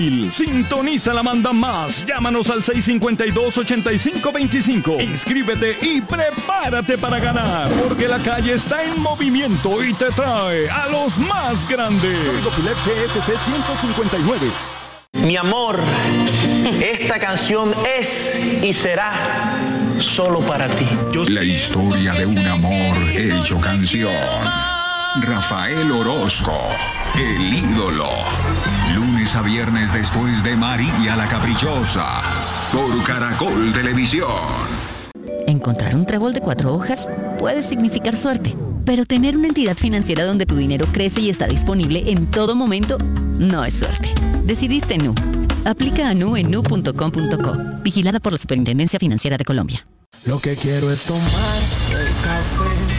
Sintoniza la Manda Más. Llámanos al 652-8525. Inscríbete y prepárate para ganar, porque la calle está en movimiento y te trae a los más grandes. Código Pilet PSC 159. Mi amor, esta canción es y será solo para ti. La historia de un amor hecho canción. Rafael Orozco, el ídolo. Lunes a viernes después de María la Caprichosa, por Caracol Televisión. Encontrar un trébol de 4 hojas puede significar suerte, pero tener una entidad financiera donde tu dinero crece y está disponible en todo momento no es suerte. Decidiste Nu. Aplica a Nu en nu.com.co. Vigilada por la Superintendencia Financiera de Colombia. Lo que quiero es tomar